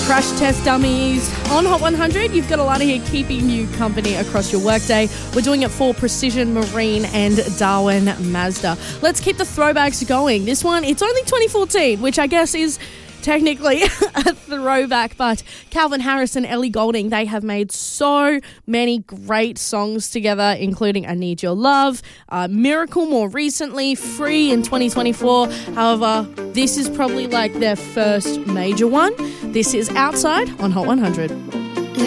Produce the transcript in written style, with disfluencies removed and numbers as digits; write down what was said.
Crash Test Dummies on Hot 100. You've got Alana here keeping you company across your workday. We're doing it for Precision Marine and Darwin Mazda. Let's keep the throwbacks going. This one, it's only 2014, which I guess is technically a throwback, but Calvin Harris and Ellie Goulding, they have made so many great songs together, including I Need Your Love, Miracle more recently, Free in 2024. However, this is probably like their first major one. This is Outside on Hot 100.